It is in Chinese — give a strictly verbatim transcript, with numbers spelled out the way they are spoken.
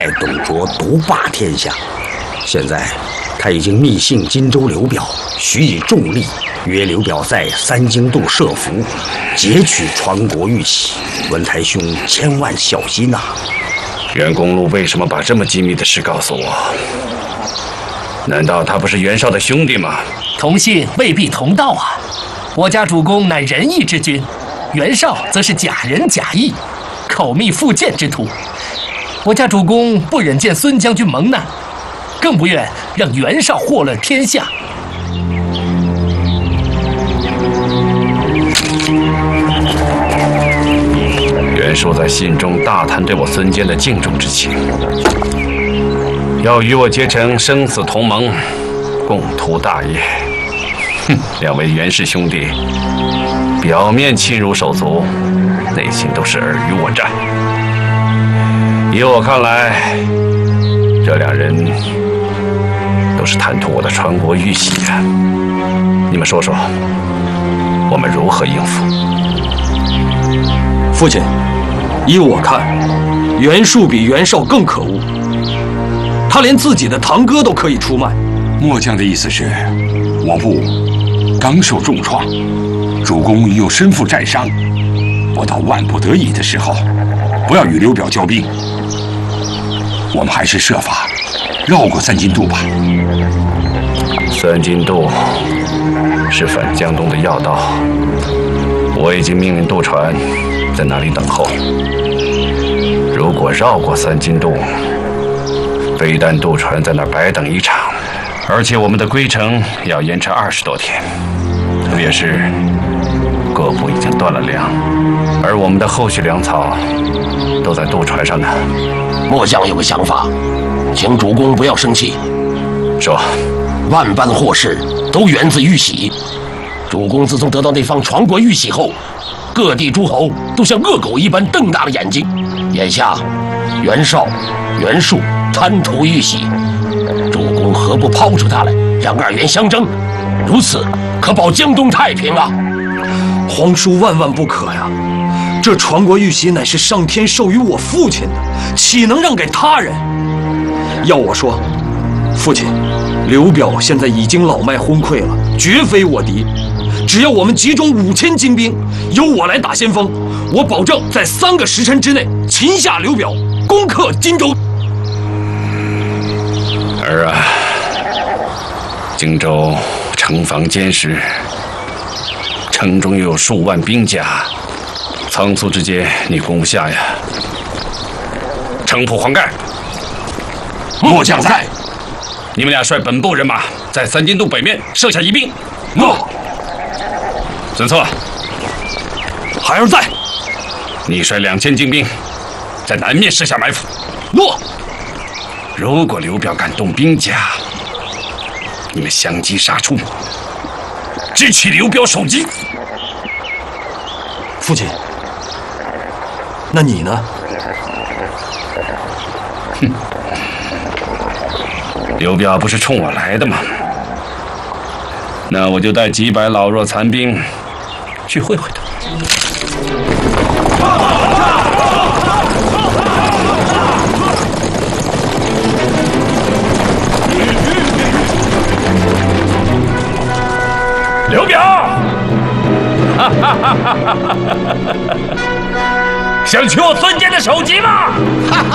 董卓独霸天下。现在他已经密信荆州刘表，许以重利，约刘表在三荆渡设伏，劫取传国玉玺。文台兄千万小心呐、啊！ 袁公路为什么把这么机密的事告诉我？难道他不是袁绍的兄弟吗？ 同姓未必同道啊！我家主公乃仁义之君，袁绍则是假仁假义、口蜜腹剑之徒。我家主公不忍见孙将军蒙难，更不愿让袁绍祸乱天下。 袁术在信中大谈对我孙坚的敬重之情，要与我结成生死同盟，共图大业。哼，两位袁氏兄弟，表面亲如手足，内心都是尔虞我诈。以我看来，这两人都是贪图我的传国玉玺啊！你们说说，我们如何应付？ 父亲，依我看，袁术比袁绍更可恶，他连自己的堂哥都可以出卖。 末将的意思是，我部刚受重创，主公又身负战伤，不到万不得已的时候，不要与刘表交兵。我们还是设法绕过三荆渡吧。 三荆渡是反江东的要道，我已经命令渡船在那里等候。如果绕过三荆渡，非但渡船在那儿白等一场，而且我们的归程要延迟二十多天。特别是各部已经断了粮，而我们的后续粮草都在渡船上呢。 末将有个想法，请主公不要生气。 说， 万般祸事都源自玉玺。主公自从得到那方传国玉玺后，各地诸侯都像恶狗一般瞪大了眼睛。眼下，袁绍、袁术贪图玉玺，主公何不抛出他来，让二袁相争？如此可保江东太平啊！ 皇叔万万不可呀！这传国玉玺乃是上天授予我父亲的，岂能让给他人？要我说，父亲，刘表现在已经老迈昏聩了，绝非我敌。只要我们集中五千精兵，由我来打先锋，我保证在三个时辰之内擒下刘表，攻克荆州。 儿啊，荆州城防坚实，城中又有数万兵甲，仓促之间你攻不下呀。城铺黄盖， 末将在。 你们俩率本部人马在三荆渡北面设下疑兵。 诺。 孙策， 孩儿在。 你率两千精兵在南面设下埋伏。 诺。 如果刘表敢动兵甲，你们相继杀出，直取刘表首级。 父亲，那你呢？ 哼，刘表不是冲我来的吗？那我就带几百老弱残兵去会会他。刘表，哈哈哈哈哈！想取我孙坚的首级吗？